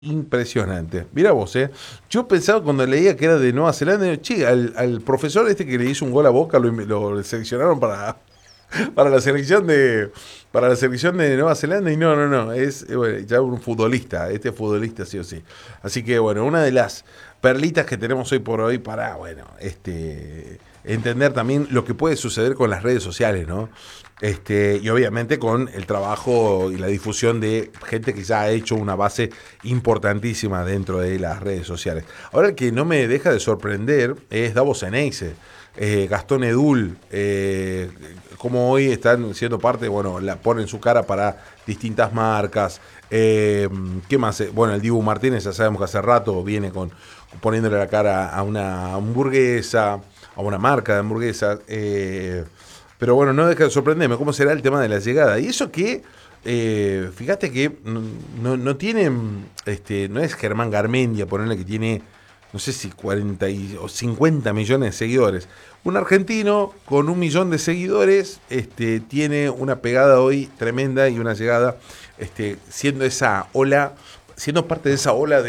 Impresionante. Mira vos, ¿eh? Yo pensaba cuando leía que era de Nueva Zelanda, digo, che, al profesor este que le hizo un gol a Boca lo seleccionaron para la selección para la selección de Nueva Zelanda y no, es bueno, ya un futbolista, este es futbolista sí o sí. Así que bueno, una de las perlitas que tenemos hoy por hoy para, bueno, entender también lo que puede suceder con las redes sociales, ¿no? Y obviamente con el trabajo y la difusión de gente que ya ha hecho una base importantísima dentro de las redes sociales. Ahora el que no me deja de sorprender es Davos Eneise, Gastón Edul, como hoy están siendo parte, bueno, la ponen su cara para distintas marcas. ¿Qué más? Bueno, el Dibu Martínez ya sabemos que hace rato viene poniéndole la cara a una hamburguesa, a una marca de hamburguesas. Pero bueno, no deja de sorprenderme cómo será el tema de la llegada. Y eso que, fíjate que no tiene, no es Germán Garmendia, ponerle que tiene, no sé si 40 o 50 millones de seguidores. Un argentino con 1 millón de seguidores tiene una pegada hoy tremenda y una llegada, siendo esa ola, siendo parte de esa ola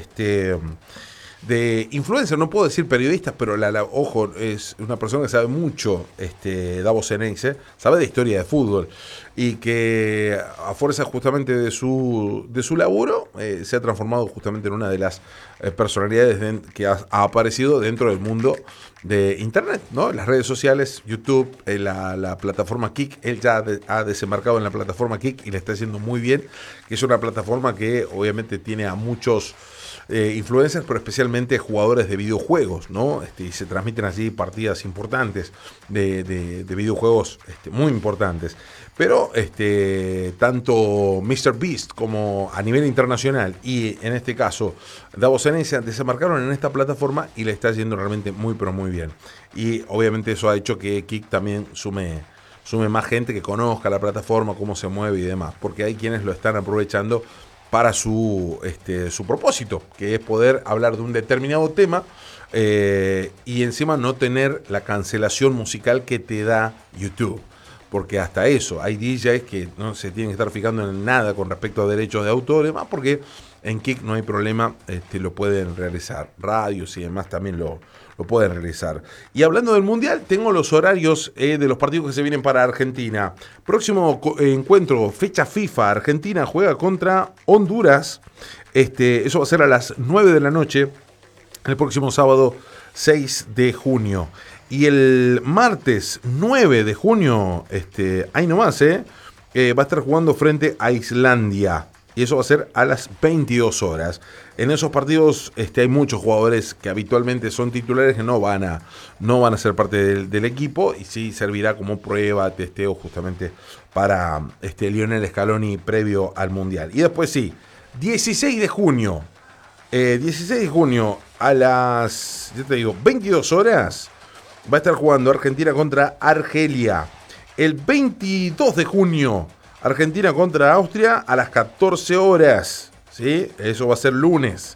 de influencer, no puedo decir periodistas, pero ojo, es una persona que sabe mucho, Davos Eneise, sabe de historia de fútbol y que a fuerza justamente de su laburo se ha transformado justamente en una de las personalidades que ha aparecido dentro del mundo de internet, ¿no? Las redes sociales, YouTube, la plataforma Kick. Él ya ha desembarcado en la plataforma Kick y le está haciendo muy bien, que es una plataforma que obviamente tiene a muchos influencers, pero especialmente jugadores de videojuegos, ¿no? Y se transmiten allí partidas importantes de videojuegos muy importantes. Pero tanto MrBeast como a nivel internacional y en este caso Davos Eneise desembarcaron en esta plataforma y le está yendo realmente muy pero muy bien. Y obviamente eso ha hecho que Kik también sume más gente que conozca la plataforma, cómo se mueve y demás, porque hay quienes lo están aprovechando para su propósito, que es poder hablar de un determinado tema y encima no tener la cancelación musical que te da YouTube. Porque hasta eso, hay DJs que no se tienen que estar fijando en nada con respecto a derechos de autor y demás, porque en Kick no hay problema, lo pueden realizar. Radios y demás también lo pueden realizar. Y hablando del Mundial, tengo los horarios de los partidos que se vienen para Argentina. Próximo encuentro, fecha FIFA, Argentina juega contra Honduras. Eso va a ser a las 9 de la noche, el próximo sábado 6 de junio. Y el martes 9 de junio, ahí nomás, va a estar jugando frente a Islandia. Y eso va a ser a las 22 horas. En esos partidos hay muchos jugadores que habitualmente son titulares que no van a ser parte del equipo. Y sí servirá como prueba, testeo justamente para Lionel Scaloni previo al Mundial. Y después sí, 16 de junio. 16 de junio a las, ya te digo, 22 horas. Va a estar jugando Argentina contra Argelia. El 22 de junio, Argentina contra Austria a las 14 horas. ¿Sí? Eso va a ser lunes.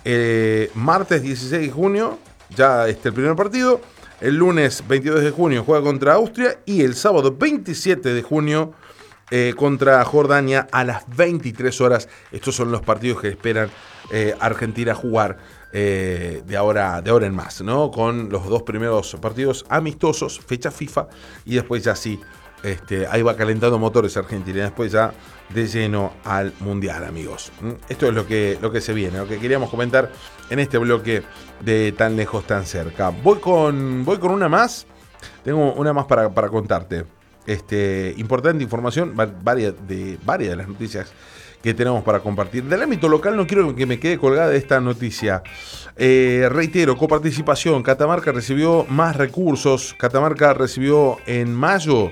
Martes 16 de junio, ya el primer partido. El lunes 22 de junio juega contra Austria. Y el sábado 27 de junio contra Jordania a las 23 horas. Estos son los partidos que esperan Argentina jugar de ahora en más, ¿no? Con los dos primeros partidos amistosos, fecha FIFA, y después ya sí, ahí va calentando motores Argentina, y después ya de lleno al Mundial, amigos. Esto es lo que se viene, lo que queríamos comentar en este bloque de Tan Lejos, Tan Cerca. Voy con una más, tengo una más para contarte. Importante información, varias de las noticias que tenemos para compartir. Del ámbito local no quiero que me quede colgada esta noticia. Reitero, coparticipación. Catamarca recibió más recursos. Catamarca recibió en mayo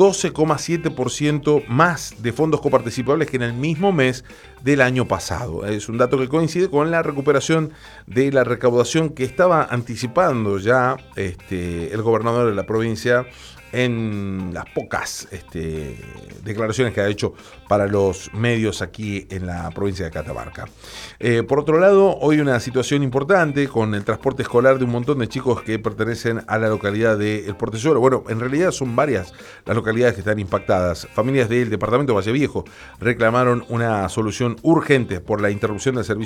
12,7% más de fondos coparticipables que en el mismo mes del año pasado. Es un dato que coincide con la recuperación de la recaudación que estaba anticipando ya el gobernador de la provincia, en las pocas declaraciones que ha hecho para los medios aquí en la provincia de Catamarca. Por otro lado, hoy una situación importante con el transporte escolar de un montón de chicos que pertenecen a la localidad de El Portezuelo. Bueno, en realidad son varias las localidades que están impactadas. Familias del departamento de Valle Viejo reclamaron una solución urgente por la interrupción del servicio